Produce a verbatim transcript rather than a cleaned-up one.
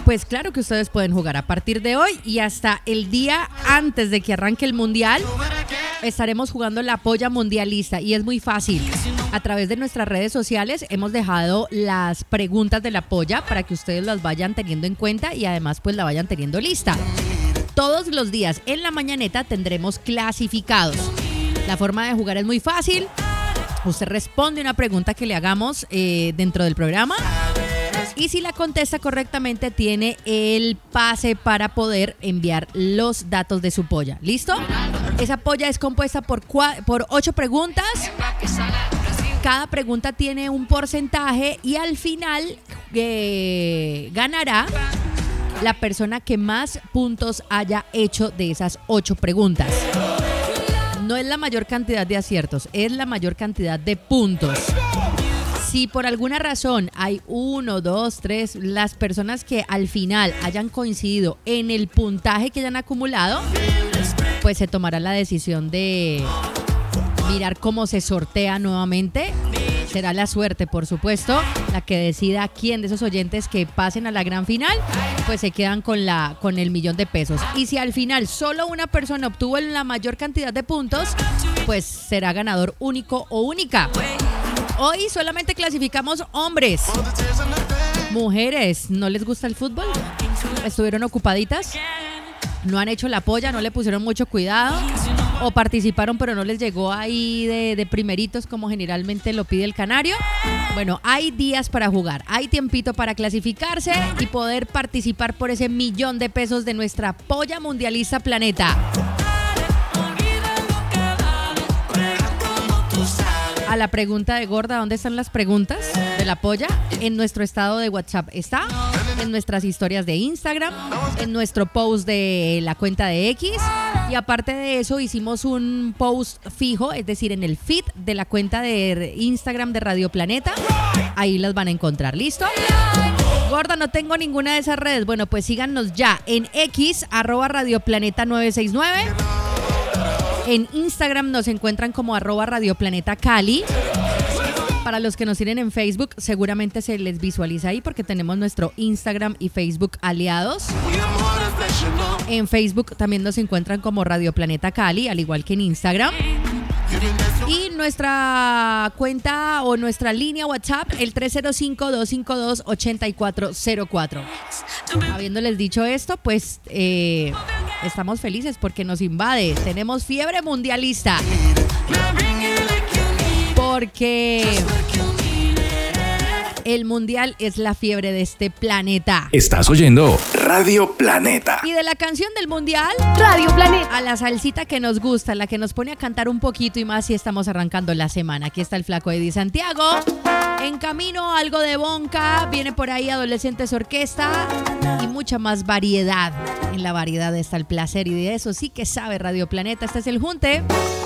Pues claro que ustedes pueden jugar a partir de hoy y hasta el día antes de que arranque el Mundial. Estaremos jugando la polla mundialista y es muy fácil. A través de nuestras redes sociales hemos dejado las preguntas de la polla para que ustedes las vayan teniendo en cuenta y además pues la vayan teniendo lista. Todos los días en la mañaneta tendremos clasificados. La forma de jugar es muy fácil. Usted responde una pregunta que le hagamos eh, dentro del programa y si la contesta correctamente tiene el pase para poder enviar los datos de su polla. ¿Listo? Esa polla es compuesta por, cua- por ocho preguntas. Cada pregunta tiene un porcentaje y al final eh, ganará la persona que más puntos haya hecho de esas ocho preguntas. No es la mayor cantidad de aciertos, es la mayor cantidad de puntos. Si por alguna razón hay uno, dos, tres, las personas que al final hayan coincidido en el puntaje que hayan acumulado, pues se tomará la decisión de mirar cómo se sortea nuevamente. Será la suerte, por supuesto, la que decida quién de esos oyentes que pasen a la gran final, pues se quedan con, la, con el millón de pesos. Y si al final solo una persona obtuvo la mayor cantidad de puntos, pues será ganador único o única. Hoy solamente clasificamos hombres. Mujeres, ¿no les gusta el fútbol? ¿Estuvieron ocupaditas? ¿No han hecho la polla? ¿No le pusieron mucho cuidado? ¿O participaron pero no les llegó ahí de, de primeritos como generalmente lo pide el canario? Bueno, hay días para jugar, hay tiempito para clasificarse y poder participar por ese millón de pesos de nuestra polla mundialista Planeta. A la pregunta de Gorda, ¿dónde están las preguntas de la polla? En nuestro estado de WhatsApp está, en nuestras historias de Instagram, en nuestro post de la cuenta de X y aparte de eso hicimos un post fijo, es decir, en el feed de la cuenta de Instagram de Radio Planeta. Ahí las van a encontrar, ¿listo? Gorda, no tengo ninguna de esas redes. Bueno, pues síganos ya en X, arroba Radio Planeta nueve seis nueve. En Instagram nos encuentran como arroba Radio Planeta Cali. Para los que nos tienen en Facebook, seguramente se les visualiza ahí porque tenemos nuestro Instagram y Facebook aliados. En Facebook también nos encuentran como Radio Planeta Cali, al igual que en Instagram. Y nuestra cuenta o nuestra línea WhatsApp, el tres cero cinco, dos cinco dos, ocho cuatro cero cuatro. Habiéndoles dicho esto, pues eh, estamos felices porque nos invade. Tenemos fiebre mundialista. Porque el mundial es la fiebre de este planeta. Estás oyendo Radio Planeta. Y de la canción del mundial, Radio Planeta, a la salsita que nos gusta, la que nos pone a cantar un poquito y más si estamos arrancando la semana. Aquí está el flaco Eddie Santiago. En camino, algo de Bonca. Viene por ahí Adolescentes Orquesta y mucha más variedad. En la variedad está el placer y de eso sí que sabe Radio Planeta. Este es el junte.